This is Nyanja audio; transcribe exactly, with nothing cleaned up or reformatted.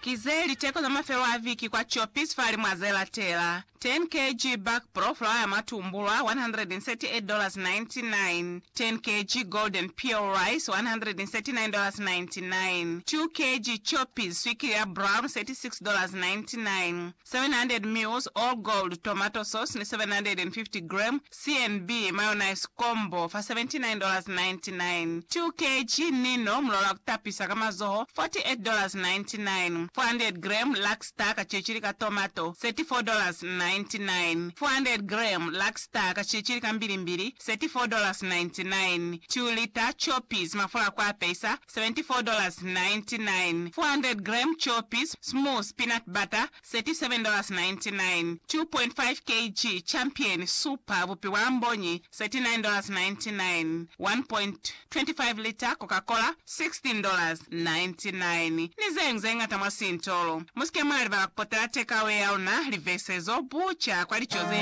Kizeli teko za mafero aviki kwa Choppies fali mwazela tela. ten kilograms Back Pro flour ya matumbulwa one hundred thirty-eight dollars and ninety-nine cents. ten kilograms Golden Pure Rice one hundred thirty-nine dollars and ninety-nine cents. two kilograms Choppies Sweetly Brown thirty-six dollars and ninety-nine cents. seven hundred milliliters All Gold Tomato Sauce ni seven hundred fifty grams. C and B Mayonnaise Combo for seventy-nine dollars and ninety-nine cents. two kilograms Nino mlola kutapisa kama zoho forty-eight dollars and ninety-nine cents. four hundred grams Lakstar kachichiri ka tomato thirty-four dollars and ninety-nine cents. four hundred grams Lakstar kachichiri ka mbilimbili thirty-four dollars and ninety-nine cents. two liter Choppies mafula kwa pesa seventy-four dollars and ninety-nine cents. four hundred grams Choppies Smooth Peanut Butter thirty-seven dollars and ninety-nine cents. two point five kilograms Champion Super Bupi wa Mbonyi thirty-nine dollars and ninety-nine cents. one point two five liter Coca-Cola sixteen dollars and ninety-nine cents. Nizenga tamwa sintolo. Muske mali bakupotela takeaway yauna livesezo bucha kwa lichoze